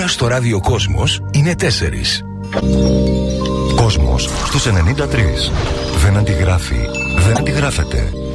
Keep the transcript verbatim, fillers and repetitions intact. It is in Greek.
νούμερος στο ράδιο Κόσμος είναι τέσσερις. Κόσμος στους ενενήντα τρία. Δεν αντιγράφει, δεν αντιγράφεται.